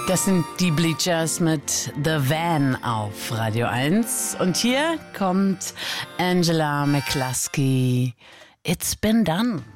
Das sind die Bleachers mit The Van auf Radio 1. Und hier kommt Angela McCluskey. It's been done.